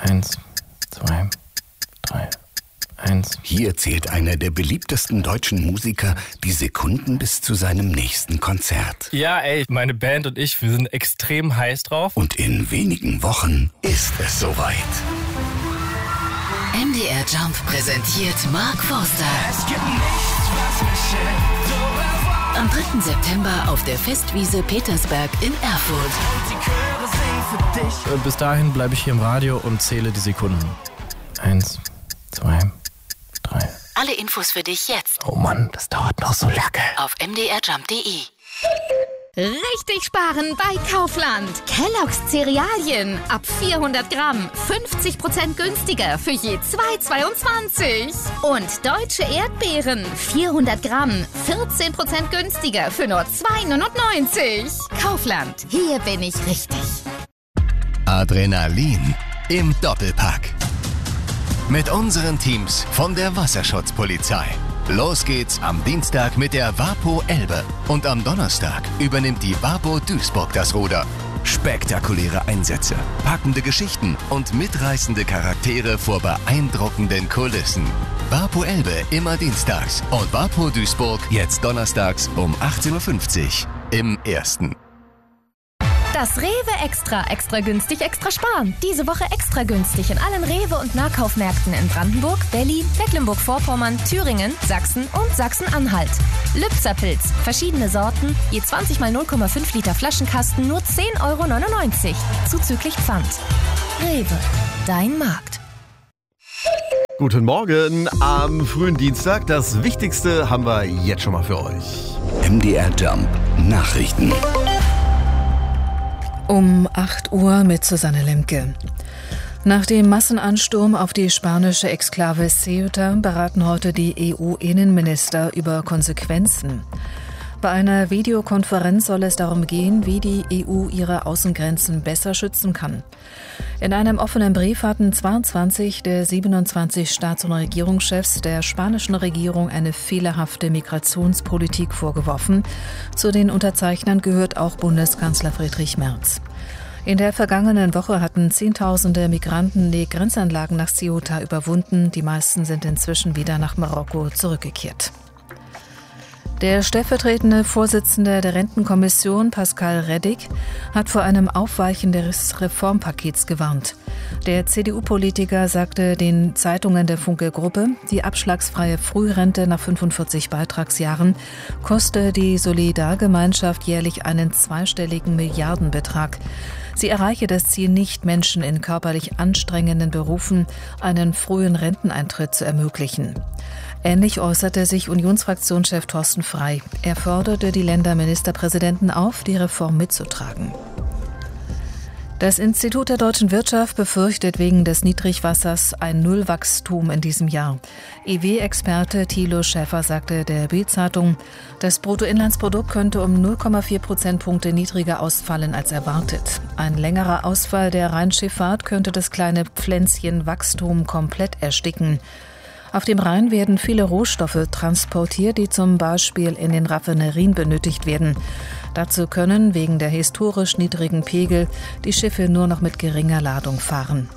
1, 2, 3, 1. Hier zählt einer der beliebtesten deutschen Musiker die Sekunden bis zu seinem nächsten Konzert. Ja, meine Band und ich, wir sind extrem heiß drauf. Und in wenigen Wochen ist es soweit. MDR Jump präsentiert Mark Forster. Es gibt nichts, was mich hält. Am 3. September auf der Festwiese Petersberg in Erfurt. Und die Chöre singen für dich. Bis dahin bleibe ich hier im Radio und zähle die Sekunden. 1, 2, 3. Alle Infos für dich jetzt. Oh Mann, das dauert noch so lange. Auf mdrjump.de. Richtig sparen bei Kaufland. Kellogg's Cerealien ab 400 Gramm 50% günstiger für je 2,22. Und deutsche Erdbeeren 400 Gramm 14% günstiger für nur 2,99. Kaufland, hier bin ich richtig. Adrenalin im Doppelpack. Mit unseren Teams von der Wasserschutzpolizei. Los geht's am Dienstag mit der Vapo Elbe und am Donnerstag übernimmt die Vapo Duisburg das Ruder. Spektakuläre Einsätze, packende Geschichten und mitreißende Charaktere vor beeindruckenden Kulissen. Vapo Elbe immer dienstags und Vapo Duisburg jetzt donnerstags um 18.50 Uhr im Ersten. Das Rewe Extra günstig, extra sparen. Diese Woche extra günstig in allen Rewe- und Nahkaufmärkten in Brandenburg, Berlin, Mecklenburg-Vorpommern, Thüringen, Sachsen und Sachsen-Anhalt. Lübzer-Pilz, verschiedene Sorten, je 20 mal 0,5 Liter Flaschenkasten, nur 10,99 €, zuzüglich Pfand. Rewe, dein Markt. Guten Morgen am frühen Dienstag. Das Wichtigste haben wir jetzt schon mal für euch. MDR Jump Nachrichten. Um 8 Uhr mit Susanne Lemke. Nach dem Massenansturm auf die spanische Exklave Ceuta beraten heute die EU-Innenminister über Konsequenzen. Bei einer Videokonferenz soll es darum gehen, wie die EU ihre Außengrenzen besser schützen kann. In einem offenen Brief hatten 22 der 27 Staats- und Regierungschefs der spanischen Regierung eine fehlerhafte Migrationspolitik vorgeworfen. Zu den Unterzeichnern gehört auch Bundeskanzler Friedrich Merz. In der vergangenen Woche hatten Zehntausende Migranten die Grenzanlagen nach Ceuta überwunden. Die meisten sind inzwischen wieder nach Marokko zurückgekehrt. Der stellvertretende Vorsitzende der Rentenkommission, Pascal Reddig, hat vor einem Aufweichen des Reformpakets gewarnt. Der CDU-Politiker sagte den Zeitungen der Funke-Gruppe, die abschlagsfreie Frührente nach 45 Beitragsjahren koste die Solidargemeinschaft jährlich einen zweistelligen Milliardenbetrag. Sie erreiche das Ziel nicht, Menschen in körperlich anstrengenden Berufen einen frühen Renteneintritt zu ermöglichen. Ähnlich äußerte sich Unionsfraktionschef Thorsten Frey. Er forderte die Länderministerpräsidenten auf, die Reform mitzutragen. Das Institut der deutschen Wirtschaft befürchtet wegen des Niedrigwassers ein Nullwachstum in diesem Jahr. IW-Experte Thilo Schäfer sagte der Bild-Zeitung, das Bruttoinlandsprodukt könnte um 0,4 Prozentpunkte niedriger ausfallen als erwartet. Ein längerer Ausfall der Rheinschifffahrt könnte das kleine Pflänzchen Wachstum komplett ersticken. Auf dem Rhein werden viele Rohstoffe transportiert, die zum Beispiel in den Raffinerien benötigt werden. Dazu können wegen der historisch niedrigen Pegel die Schiffe nur noch mit geringer Ladung fahren.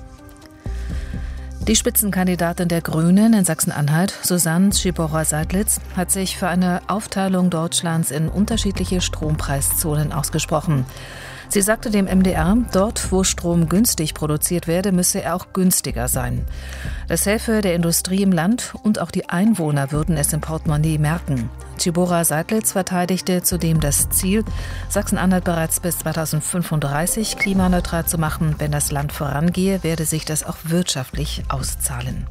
Die Spitzenkandidatin der Grünen in Sachsen-Anhalt, Susanne Schiborra-Seidlitz, hat sich für eine Aufteilung Deutschlands in unterschiedliche Strompreiszonen ausgesprochen. Sie sagte dem MDR, dort, wo Strom günstig produziert werde, müsse er auch günstiger sein. Das helfe der Industrie im Land und auch die Einwohner würden es im Portemonnaie merken. Schiborra-Seidlitz verteidigte zudem das Ziel, Sachsen-Anhalt bereits bis 2035 klimaneutral zu machen. Wenn das Land vorangehe, werde sich das auch wirtschaftlich auszahlen.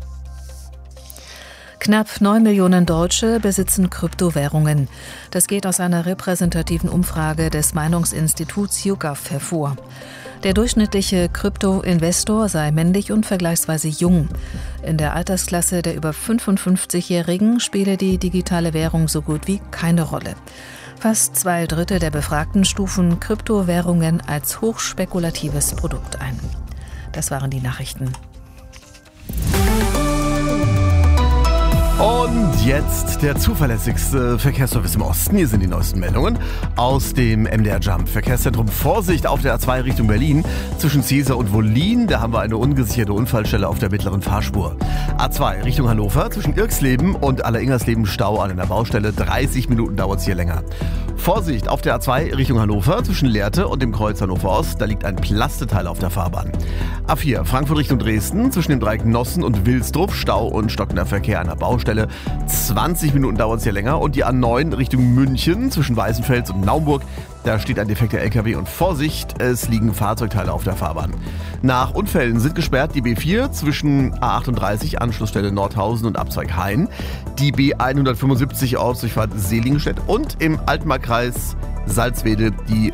Knapp 9 Millionen Deutsche besitzen Kryptowährungen. Das geht aus einer repräsentativen Umfrage des Meinungsinstituts YouGov hervor. Der durchschnittliche Krypto-Investor sei männlich und vergleichsweise jung. In der Altersklasse der über 55-Jährigen spiele die digitale Währung so gut wie keine Rolle. Fast 2/3 der Befragten stufen Kryptowährungen als hochspekulatives Produkt ein. Das waren die Nachrichten. Und jetzt der zuverlässigste Verkehrsservice im Osten. Hier sind die neuesten Meldungen aus dem MDR Jump Verkehrszentrum. Vorsicht auf der A2 Richtung Berlin zwischen Cäsar und Wollin. Da haben wir eine ungesicherte Unfallstelle auf der mittleren Fahrspur. A2 Richtung Hannover zwischen Irksleben und Alleringersleben Stau an einer Baustelle. 30 Minuten dauert es hier länger. Vorsicht auf der A2 Richtung Hannover zwischen Lehrte und dem Kreuz Hannover Ost. Da liegt ein Plasteteil auf der Fahrbahn. A4 Frankfurt Richtung Dresden zwischen dem Dreieck Nossen und Wilsdruff. Stau und stockender Verkehr an der Baustelle. 20 Minuten dauert es hier länger. Und die A9 Richtung München zwischen Weißenfels und Naumburg. Da steht ein defekter LKW und Vorsicht, es liegen Fahrzeugteile auf der Fahrbahn. Nach Unfällen sind gesperrt die B4 zwischen A38 Anschlussstelle Nordhausen und Abzweig Hain, die B175 Ortsdurchfahrt Seligenstedt und im Altmarkkreis Salzwedel die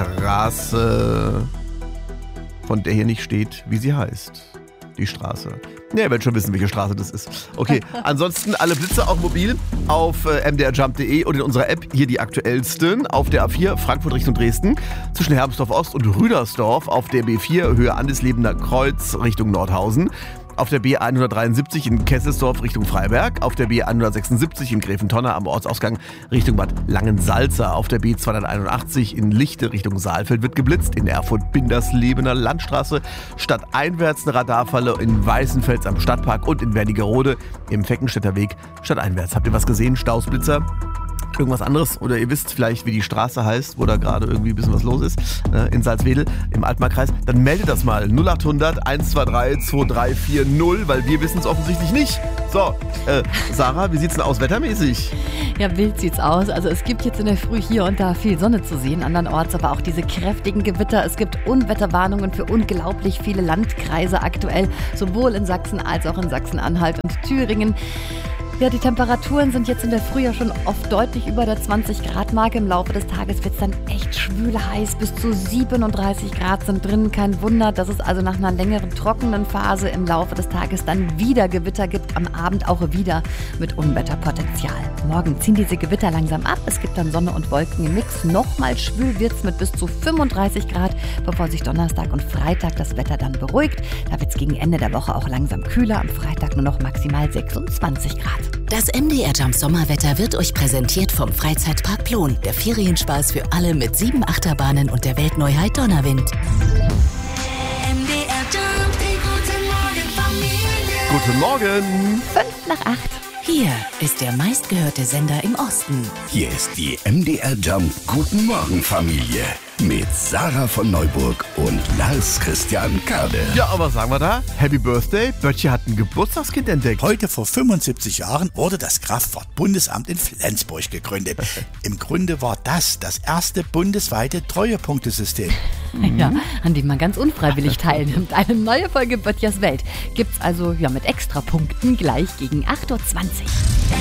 Straße, von der hier nicht steht, wie sie heißt. Die Straße. Ja, ihr werdet schon wissen, welche Straße das ist. Okay, ansonsten alle Blitze auch mobil auf mdrjump.de und in unserer App hier die aktuellsten. Auf der A4 Frankfurt Richtung Dresden zwischen Hermsdorf Ost und Rüdersdorf. Auf der B4 Höhe Andeslebener Kreuz Richtung Nordhausen. Auf der B173 in Kesselsdorf Richtung Freiberg, auf der B176 in Gräfentonner am Ortsausgang Richtung Bad Langensalza, auf der B281 in Lichte Richtung Saalfeld wird geblitzt, in Erfurt-Binderslebener Landstraße, stadteinwärts eine Radarfalle, in Weißenfels am Stadtpark und in Wernigerode im Feckenstädter Weg stadteinwärts. Habt ihr was gesehen, Stausblitzer? Irgendwas anderes oder ihr wisst vielleicht, wie die Straße heißt, wo da gerade irgendwie ein bisschen was los ist, in Salzwedel im Altmarkkreis, dann meldet das mal 0800 123 2340, weil wir wissen es offensichtlich nicht. So, Sarah, wie sieht's denn aus wettermäßig? Ja, wild sieht's aus. Also es gibt jetzt in der Früh hier und da viel Sonne zu sehen, andernorts aber auch diese kräftigen Gewitter. Es gibt Unwetterwarnungen für unglaublich viele Landkreise aktuell, sowohl in Sachsen als auch in Sachsen-Anhalt und Thüringen. Ja, die Temperaturen sind jetzt in der Früh ja schon oft deutlich über der 20-Grad-Marke. Im Laufe des Tages wird es dann echt schwül heiß. Bis zu 37 Grad sind drin. Kein Wunder, dass es also nach einer längeren trockenen Phase im Laufe des Tages dann wieder Gewitter gibt. Am Abend auch wieder mit Unwetterpotenzial. Morgen ziehen diese Gewitter langsam ab. Es gibt dann Sonne und Wolken im Mix. Nochmal schwül wird es mit bis zu 35 Grad, bevor sich Donnerstag und Freitag das Wetter dann beruhigt. Da wird es gegen Ende der Woche auch langsam kühler. Am Freitag nur noch maximal 26 Grad. Das MDR Jump Sommerwetter wird euch präsentiert vom Freizeitpark Plon. Der Ferienspaß für alle mit 7 Achterbahnen und der Weltneuheit Donnerwind. MDR Jump, die Guten Morgen! 7:55. Hier ist der meistgehörte Sender im Osten. Hier ist die MDR Jump Guten Morgen Familie mit Sarah von Neuburg und Lars Christian Kade. Ja, aber was sagen wir da? Happy Birthday, Böttcher hat ein Geburtstagskind entdeckt. Heute vor 75 Jahren wurde das Kraftfahrtbundesamt in Flensburg gegründet. Im Grunde war das erste bundesweite Treuepunktesystem. Ja, an dem man ganz unfreiwillig teilnimmt. Eine neue Folge Böttchers Welt gibt's also ja mit Extrapunkten gleich gegen 8:20 Uhr.